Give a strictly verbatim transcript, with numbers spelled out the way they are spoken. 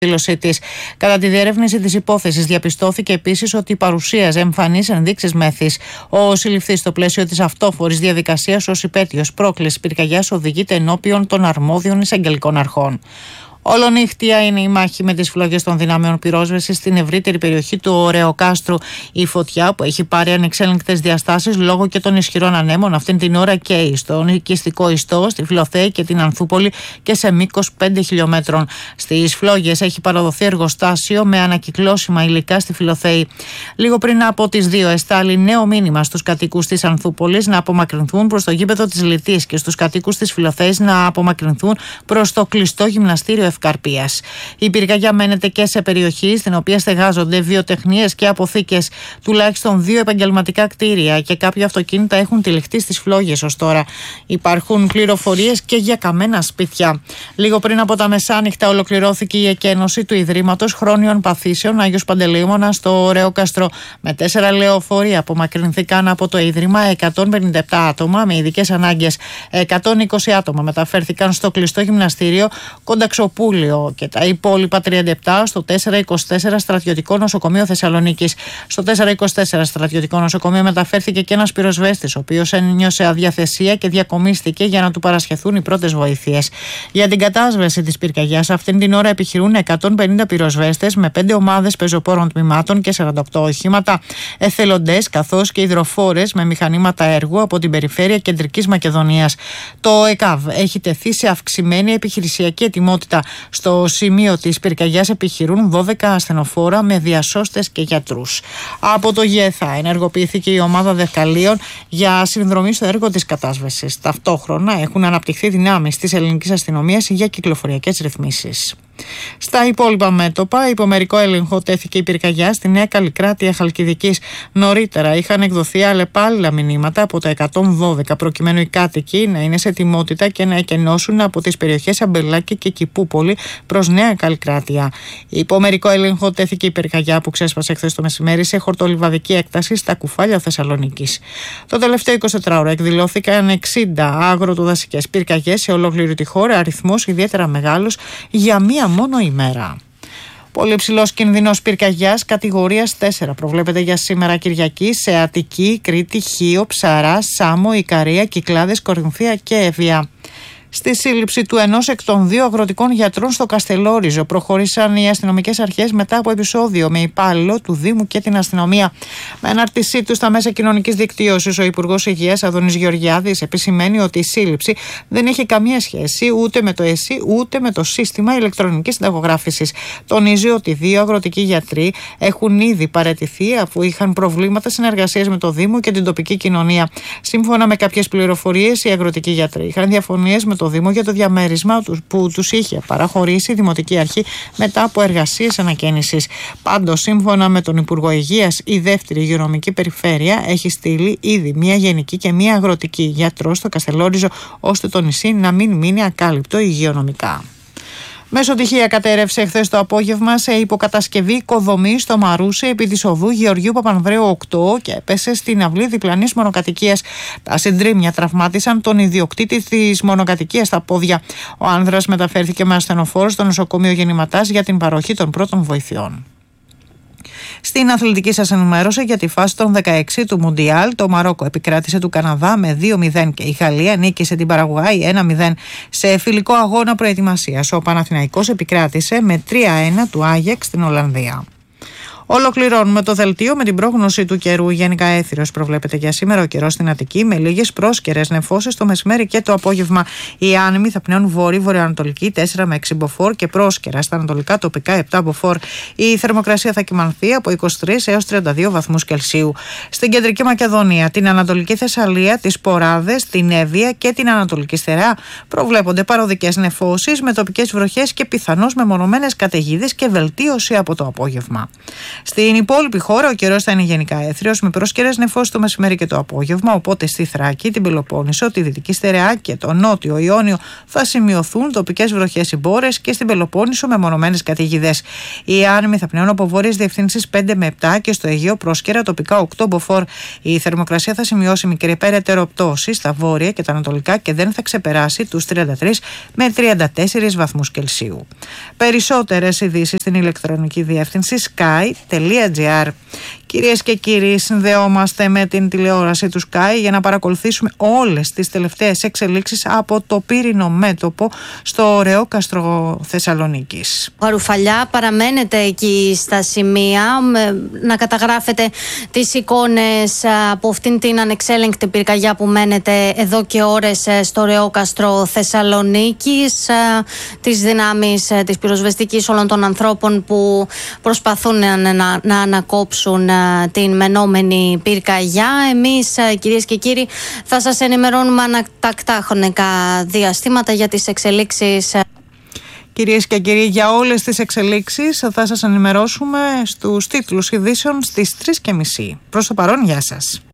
δήλωσή της. Κατά τη διερεύνηση της υπόθεσης, διαπιστώθηκε επίσης ότι παρουσίαζε εμφανείς ενδείξεις μέθης. Ο συλληφθής, στο πλαίσιο της αυτόφορης διαδικασίας ως υπέτειος πρόκλησης πυρκαγιάς, οδηγείται ενώπιον των αρμόδιων εισαγγελικών αρχών. Ολονύχτια είναι η μάχη με τις φλόγες των δυνάμεων πυρόσβεσης στην ευρύτερη περιοχή του Ωρεοκάστρου. Η φωτιά, που έχει πάρει ανεξέλεγκτες διαστάσεις λόγω και των ισχυρών ανέμων, αυτήν την ώρα καίει στον οικιστικό ιστό, στη Φιλοθέη και την Ανθούπολη και σε μήκος πέντε χιλιόμετρων. Στις φλόγες έχει παραδοθεί εργοστάσιο με ανακυκλώσιμα υλικά στη Φιλοθέη. Λίγο πριν από τις δύο, εστάλει νέο μήνυμα στους κατοίκους της Ανθούπολης να απομακρυνθούν προς το γήπεδο της Λιτής και στους κατοίκους της Φιλοθέης να απομακρυνθούν προς το κλειστό γυμναστήριο Ευκαρπίας. Η πυρκαγιά μένεται και σε περιοχή στην οποία στεγάζονται βιοτεχνίες και αποθήκες. Τουλάχιστον δύο επαγγελματικά κτίρια και κάποια αυτοκίνητα έχουν τυλιχτεί στις φλόγες ως τώρα. Υπάρχουν πληροφορίες και για καμένα σπίτια. Λίγο πριν από τα μεσάνυχτα ολοκληρώθηκε η εκένωση του Ιδρύματος Χρόνιων Παθήσεων Άγιος Παντελεήμωνα στο Ωρεόκαστρο. Με τέσσερα λεωφορεία απομακρυνθήκαν από το Ίδρυμα εκατόν πενήντα επτά άτομα με ειδικές ανάγκες. εκατόν είκοσι άτομα μεταφέρθηκαν στο κλειστό γυμναστήριο Κονταξοπούλιο και τα υπόλοιπα τριάντα επτά στο τετρακόσια είκοσι τέσσερα Στρατιωτικό Νοσοκομείο Θεσσαλονίκης. Στο τετρακόσια είκοσι τέσσερα Στρατιωτικό Νοσοκομείο μεταφέρθηκε και ένας πυροσβέστης, ο οποίος ένιωσε αδιαθεσία και διακομίστηκε για να του παρασχεθούν οι πρώτες βοήθειες. Για την κατάσβεση της πυρκαγιάς, αυτήν την ώρα επιχειρούν εκατόν πενήντα πυροσβέστες με πέντε ομάδες πεζοπόρων τμήματων και σαράντα οκτώ οχήματα, εθελοντές καθώς και υδροφόρες με μηχανήματα έργου από την περιφέρεια Κεντρικής Μακεδονίας. Το ΕΚΑΒ έχει τεθεί σε αυξημένη επιχειρησιακή ετοιμότητα. Στο σημείο της πυρκαγιάς επιχειρούν δώδεκα ασθενοφόρα με διασώστες και γιατρούς. Από το ΓΕΘΑ ενεργοποιήθηκε η ομάδα δεκαλίων για συνδρομή στο έργο της κατάσβεσης. Ταυτόχρονα έχουν αναπτυχθεί δυνάμεις της ελληνικής αστυνομίας για κυκλοφοριακές ρυθμίσεις. Στα υπόλοιπα μέτωπα, υπομερικό έλεγχο τέθηκε η πυρκαγιά στη Νέα Καλλικράτεια Χαλκιδικής. Νωρίτερα είχαν εκδοθεί αλλεπάλληλα μηνύματα από τα εκατόν δώδεκα προκειμένου οι κάτοικοι να είναι σε ετοιμότητα και να εκενώσουν από τις περιοχές Αμπελάκη και Κηπούπολη προς Νέα Καλλικράτεια. Υπομερικό έλεγχο τέθηκε η πυρκαγιά που ξέσπασε χθες το μεσημέρι σε χορτολιβαδική έκταση στα Κουφάλια Θεσσαλονίκης. Το τελευταίο εικοσιτετράωρο εκδηλώθηκαν εξήντα αγροτοδασικές πυρκαγιές σε ολόκληρη τη χώρα, αριθμός ιδιαίτερα μεγάλος για μία μόνο ημέρα. Πολύ υψηλός κινδυνός πυρκαγιάς κατηγορίας τέσσερα προβλέπεται για σήμερα Κυριακή σε Αττική, Κρήτη, Χίο, Ψαρά, Σάμο, Ικαρία, Κυκλάδες, Κορινθία και Εύβοια. Στη σύλληψη του ενός εκ των δύο αγροτικών γιατρών στο Καστελόριζο προχώρησαν οι αστυνομικές αρχές μετά από επεισόδιο με υπάλληλο του Δήμου και την αστυνομία. Με ανάρτησή του στα μέσα κοινωνικής δικτύωσης, ο Υπουργός Υγείας Αδωνής Γεωργιάδης επισημαίνει ότι η σύλληψη δεν έχει καμία σχέση ούτε με το ΕΣΥ ούτε με το σύστημα ηλεκτρονικής συνταγογράφησης. Τονίζει ότι δύο αγροτικοί γιατροί έχουν ήδη παραιτηθεί αφού είχαν προβλήματα συνεργασίας με το Δήμο και την τοπική κοινωνία. Σύμφωνα με κάποιες πληροφορίες, οι αγροτικοί γιατροί είχαν διαφωνίες με το Δήμο για το διαμέρισμα που τους είχε παραχωρήσει η Δημοτική Αρχή μετά από εργασίες ανακαίνησης. Πάντως, σύμφωνα με τον Υπουργό Υγείας, η δεύτερη υγειονομική περιφέρεια έχει στείλει ήδη μία γενική και μία αγροτική γιατρό στο Καστελόριζο, ώστε το νησί να μην μείνει ακάλυπτο υγειονομικά. Μεσοτυχία κατέρευσε χθες το απόγευμα σε υποκατασκευή οικοδομή στο Μαρούσι επί της οδού Γεωργίου Παπανδρέου οκτώ και έπεσε στην αυλή διπλανής μονοκατοικίας. Τα συντρίμμια τραυμάτισαν τον ιδιοκτήτη της μονοκατοικίας στα πόδια. Ο άνδρας μεταφέρθηκε με ασθενοφόρο στο νοσοκομείο Γεννηματάς για την παροχή των πρώτων βοηθειών. Στην αθλητική σας ενημέρωση για τη φάση των δεκαέξι του Μουντιάλ, το Μαρόκο επικράτησε του Καναδά με δύο μηδέν και η Γαλλία νίκησε την Παραγουάη ένα μηδέν. Σε φιλικό αγώνα προετοιμασίας, ο Παναθηναϊκός επικράτησε με τρία ένα του Άγιαξ στην Ολλανδία. Ολοκληρώνουμε το δελτίο με την πρόγνωση του καιρού. Γενικά έθριος προβλέπεται για σήμερα ο καιρός στην Αττική με λίγες πρόσκαιρες νεφώσεις το μεσημέρι και το απόγευμα. Οι άνεμοι θα πνέουν βόρειο-βορειοανατολική τέσσερα με έξι μποφόρ και πρόσκαιρα στα ανατολικά τοπικά επτά μποφόρ. Η θερμοκρασία θα κυμανθεί από είκοσι τρεις έως τριάντα δύο βαθμούς Κελσίου. Στην Κεντρική Μακεδονία, την Ανατολική Θεσσαλία, τις Ποράδες, την Εύβοια και την Ανατολική Στερεά προβλέπονται παροδικές νεφώσεις με τοπικές βροχές και πιθανώς μεμονωμένες καταιγίδες και βελτίωση από το απόγευμα. Στην υπόλοιπη χώρα ο καιρός θα είναι γενικά έθριος με πρόσκαιρες νεφώσεις το μεσημέρι και το απόγευμα. Οπότε στη Θράκη, την Πελοπόννησο, τη Δυτική Στερεά και το Νότιο Ιόνιο θα σημειωθούν τοπικές βροχές ή μπόρες και στην Πελοπόννησο μεμονωμένες καταιγιδές. Οι άνεμοι θα πνέουν από βόρειες διευθύνσεις πέντε με επτά και στο Αιγαίο πρόσκαιρα τοπικά οκτώ μποφόρ. Η θερμοκρασία θα σημειώσει μικρή περαιτέρω πτώση στα βόρεια και τα ανατολικά και δεν θα ξεπεράσει τους τριάντα τρεις με τριάντα τέσσερις βαθμούς Κελσίου. Περισσότερες ειδήσεις στην ηλεκτρονική διεύθυνση sky τελεία gr. Κυρίες και κύριοι, συνδεόμαστε με την τηλεόραση του Sky για να παρακολουθήσουμε όλες τις τελευταίες εξελίξεις από το πύρινο μέτωπο στο ωραίο κάστρο Θεσσαλονίκης. Γαρουφαλιά, παραμένετε εκεί στα σημεία να καταγράφετε τις εικόνες από αυτήν την ανεξέλεγκτη πυρκαγιά που μένετε εδώ και ώρες στο ωραίο κάστρο Θεσσαλονίκης, τις δυνάμεις της πυροσβεστικής, όλων των ανθρώπων που προσπαθούν να, να, να ανακόψουν την μενόμενη πυρκαγιά. Εμείς, κυρίες και κύριοι, θα σας ενημερώνουμε ανατακτά χρονικά διαστήματα για τις εξελίξεις. Κυρίες και κύριοι, για όλες τις εξελίξεις θα σας ενημερώσουμε στους τίτλους ειδήσεων στις τρεις και μισή. Προς το παρόν, γεια σας.